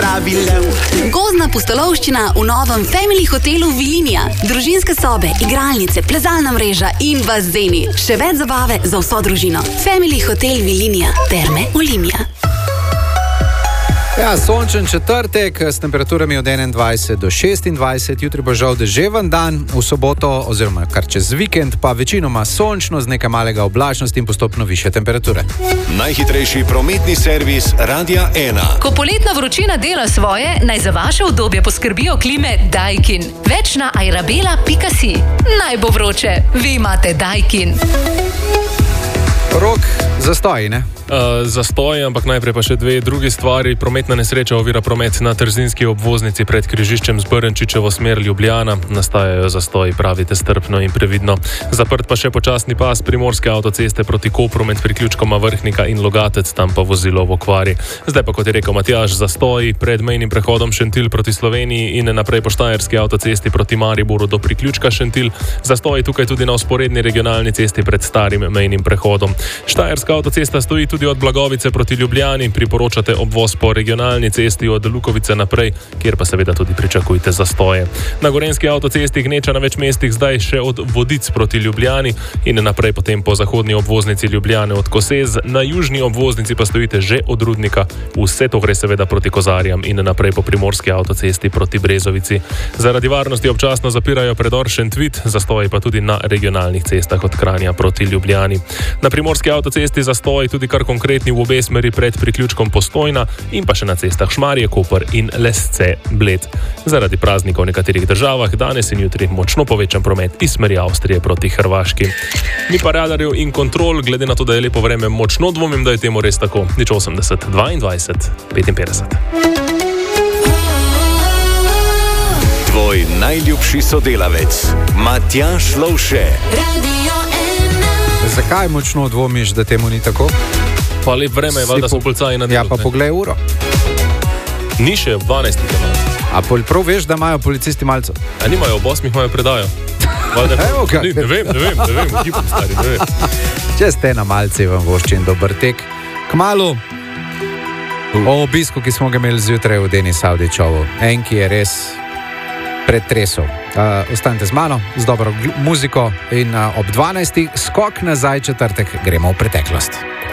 Gozdna pustolovščina v novem Family hotelu Vilinija. Družinske sobe, igralnice, plezalna mreža in bazeni. Še več zabave za vso družino. Family hotel Vilinija. Terme Olimia. Ja, sončen četrtek s temperaturami od 21 do 26, jutri bo žal deževen dan, v soboto oziroma kar čez vikend pa večinoma sončno z nekaj malega oblačnosti in postopno više temperature. Najhitrejši prometni servis Radia 1. Ko poletna vročina dela svoje, naj za vaše udobje poskrbijo klime Daikin. Več na airabela.si. Naj bo vroče, vi imate Daikin. Rok, zastoj, ne? Zastoj, ampak najprej pa še dve drugi stvari. Prometna nesreča ovira promet na trzinski obvoznici pred križiščem z Brnčičevo smer Ljubljana. Nastajajo zastoji, pravite strpno in previdno. Zaprt pa še počasni pas primorske avtoceste proti Kopru med priključkoma Vrhnika in Logatec, tam pa vozilo v okvari. Zdaj pa, kot je rekel Matjaž, zastoji pred mejnim prehodom Šentilj proti Sloveniji in naprej po štajerski avtocesti proti Mariboru do priključka Šentilj. Zastoji tukaj tudi na vzporedni regionalni cesti pred starim mejnim prehodom. Štajerska avtocesta stoji tudi od Blagovice proti Ljubljani, priporočate obvoz po regionalni cesti od Lukovice naprej, kjer pa seveda tudi pričakujte zastoje. Na gorenjski avtocesti gneča na več mestih, zdaj še od Vodic proti Ljubljani in naprej potem po zahodni obvoznici Ljubljane od Kosez, na južni obvoznici pa stojite že od Rudnika. Vse to gre seveda proti Kozarjam in naprej po primorski avtocesti proti Brezovici. Zaradi varnosti občasno zapirajo predor Šentvit, zastoji pa tudi na regionalnih cestah od Kranja proti Ljubljani. Na primorski avtocesti zastoji tudi kar konkretni v obe smeri pred priključkom Postojna in pa še na cestah Šmarje, Koper in Lesce, Bled. Zaradi praznikov v nekaterih državah danes in jutri močno povečan promet iz smeri Avstrije proti Hrvaški. Mi pa radarjev in kontrol, glede na to, da je lepo vreme, močno dvomim, da je temu res tako. Nič 80, 22, 55. Tvoj najljubši sodelavec, Matjaž Lovše. Zakaj močno dvomiš, da temu ni tako? Pa lep vreme je, valjda so policaji na delu. Ja, pa poglej uro. Ni še ob 12. A prav veš, da imajo policisti malce? A nimajo, ob 8. imajo predajo. Evo kaj. Ne vem, ekipom stari, ne vem. Če ste na malce, vam voščim dober tek. Kmalu o obisku, ki smo ga imeli zjutraj v Denis Avdićovu. Enki je res pretresel. Ostanite z mano, z dobro muziko in ob 12. skok nazaj četrtek gremo v preteklost.